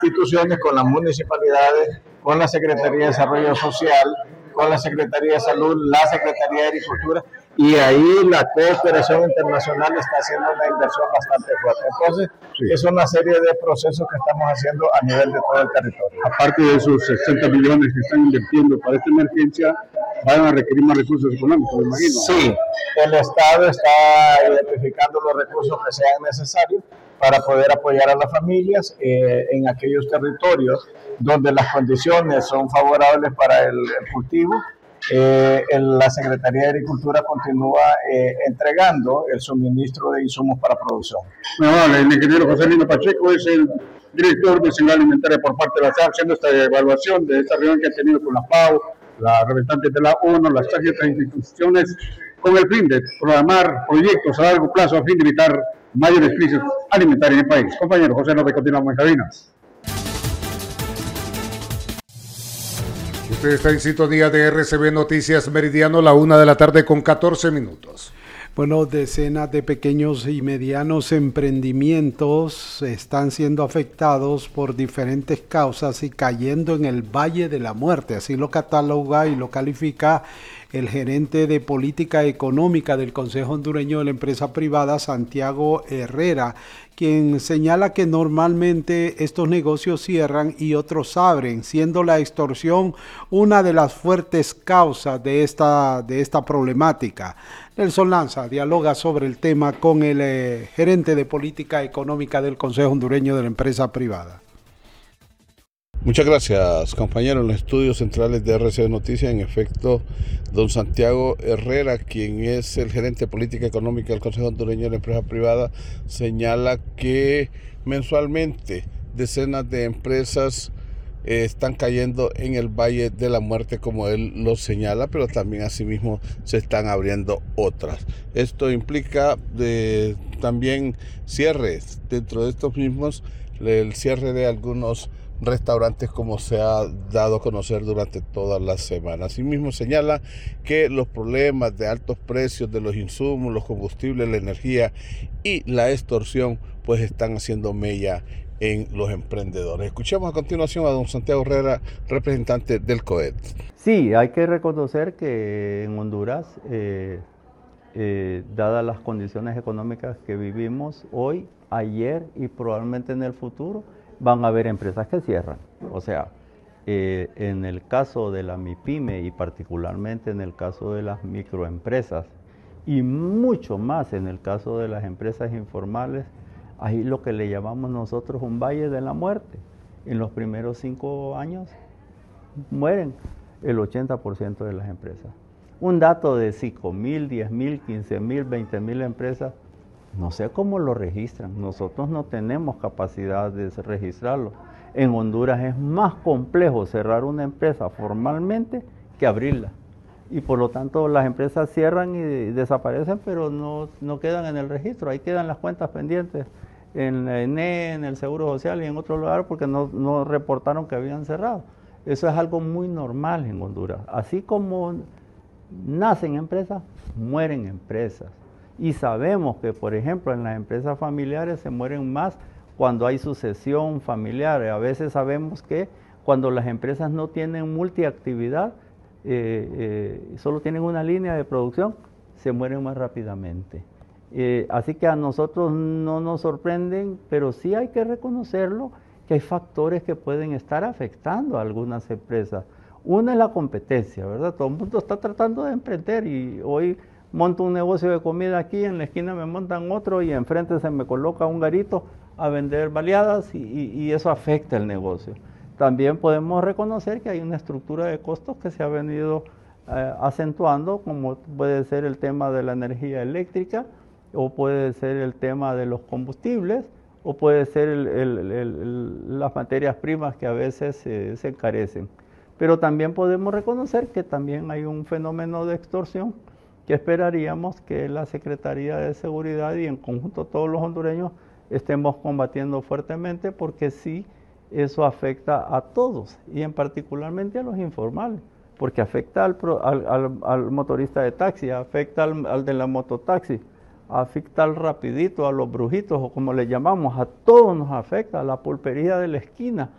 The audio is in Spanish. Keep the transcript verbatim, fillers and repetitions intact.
instituciones, con las municipalidades, con la Secretaría de Desarrollo Social, con la Secretaría de Salud, la Secretaría de Agricultura, y ahí la cooperación internacional está haciendo una inversión bastante fuerte. Entonces, sí, es una serie de procesos que estamos haciendo a nivel de todo el territorio. Aparte de esos sesenta millones que están invirtiendo para esta emergencia, van a requerir más recursos económicos, me imagino. Sí, el Estado está identificando los recursos que sean necesarios para poder apoyar a las familias eh, en aquellos territorios donde las condiciones son favorables para el, el cultivo. Eh, el, la Secretaría de Agricultura continúa eh, entregando el suministro de insumos para producción. Bueno, vale, el ingeniero José Lino Pacheco es el director de Seguridad Alimentaria por parte de la S A C, haciendo esta evaluación de esta reunión que ha tenido con la FAO, las representantes de la ONU, las S A C y otras instituciones, con el fin de programar proyectos a largo plazo a fin de evitar mayores crisis alimentarias en el país. Compañero José López, continuamos en cabina. Usted está en sintonía de R C B Noticias Meridiano, la una de la tarde con catorce minutos. Bueno, decenas de pequeños y medianos emprendimientos están siendo afectados por diferentes causas y cayendo en el Valle de la Muerte. Así lo cataloga y lo califica el gerente de política económica del Consejo Hondureño de la Empresa Privada, Santiago Herrera, quien señala que normalmente estos negocios cierran y otros abren, siendo la extorsión una de las fuertes causas de esta, de esta problemática. Nelson Lanza dialoga sobre el tema con el eh, gerente de política económica del Consejo Hondureño de la Empresa Privada. Muchas gracias, compañero. En los estudios centrales de R C B Noticias, en efecto, don Santiago Herrera, quien es el gerente de política económica del Consejo Hondureño de la Empresa Privada, señala que mensualmente decenas de empresas eh, están cayendo en el Valle de la Muerte, como él lo señala, pero también asimismo se están abriendo otras. Esto implica de, también cierres dentro de estos mismos, el cierre de algunos restaurantes, como se ha dado a conocer durante todas las semanas. Asimismo señala que los problemas de altos precios de los insumos, los combustibles, la energía y la extorsión pues están haciendo mella en los emprendedores. Escuchemos a continuación a don Santiago Herrera, representante del C O E D. Sí, hay que reconocer que en Honduras, eh, eh, dadas las condiciones económicas que vivimos hoy, ayer y probablemente en el futuro, van a haber empresas que cierran. O sea, eh, en el caso de la MIPYME y particularmente en el caso de las microempresas y mucho más en el caso de las empresas informales, ahí lo que le llamamos nosotros un valle de la muerte. En los primeros cinco años mueren el ochenta por ciento de las empresas. Un dato de cinco mil, diez mil, quince mil, veinte mil empresas, no sé cómo lo registran, nosotros no tenemos capacidad de registrarlo. En Honduras es más complejo cerrar una empresa formalmente que abrirla. Y por lo tanto las empresas cierran y desaparecen, pero no, no quedan en el registro, ahí quedan las cuentas pendientes en la E N E, en el Seguro Social y en otro lugar porque no, no reportaron que habían cerrado. Eso es algo muy normal en Honduras. Así como nacen empresas, mueren empresas. Y sabemos que, por ejemplo, en las empresas familiares se mueren más cuando hay sucesión familiar. A veces sabemos que cuando las empresas no tienen multiactividad, eh, eh, solo tienen una línea de producción, se mueren más rápidamente. Eh, así que a nosotros no nos sorprenden, pero sí hay que reconocerlo, que hay factores que pueden estar afectando a algunas empresas. Una es la competencia, ¿verdad? Todo el mundo está tratando de emprender y hoy monto un negocio de comida aquí, en la esquina me montan otro y enfrente se me coloca un garito a vender baleadas y, y, y eso afecta el negocio. También podemos reconocer que hay una estructura de costos que se ha venido eh, acentuando, como puede ser el tema de la energía eléctrica, o puede ser el tema de los combustibles, o puede ser el, el, el, el, las materias primas que a veces eh, se encarecen. Pero también podemos reconocer que también hay un fenómeno de extorsión que esperaríamos que la Secretaría de Seguridad y en conjunto todos los hondureños estemos combatiendo fuertemente, porque sí, eso afecta a todos y en particularmente a los informales, porque afecta al, al, al, al motorista de taxi, afecta al, al de la mototaxi, afecta al rapidito, a los brujitos o como le llamamos, a todos nos afecta, a la pulpería de la esquina,